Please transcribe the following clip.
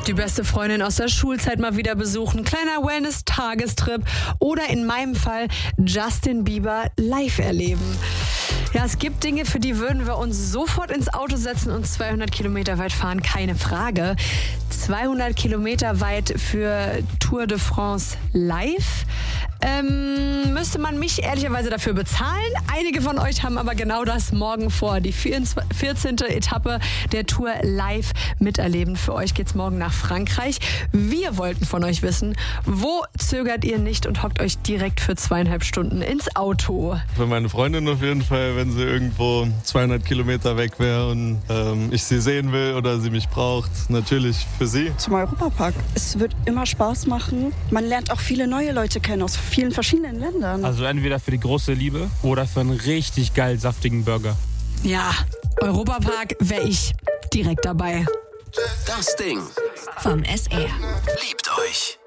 Die beste Freundin aus der Schulzeit mal wieder besuchen, kleiner Wellness-Tagestrip oder in meinem Fall Justin Bieber live erleben. Ja, es gibt Dinge, für die würden wir uns sofort ins Auto setzen und 200 Kilometer weit fahren, keine Frage. 200 Kilometer weit für Tour de France live. Müsste man mich ehrlicherweise dafür bezahlen. Einige von euch haben aber genau das morgen vor. Die 14. Etappe der Tour live miterleben. Für euch geht's morgen nach Frankreich. Wir wollten von euch wissen, wo zögert ihr nicht und hockt euch direkt für 2,5 Stunden ins Auto? Für meine Freundin auf jeden Fall, wenn sie irgendwo 200 Kilometer weg wäre und ich sie sehen will oder sie mich braucht. Natürlich für sie. Zum Europapark. Es wird immer Spaß machen. Man lernt auch viele neue Leute kennen aus vielen verschiedenen Ländern. Also entweder für die große Liebe oder für einen richtig geil saftigen Burger. Ja, Europapark wäre ich direkt dabei. Das Ding vom SR. liebt euch.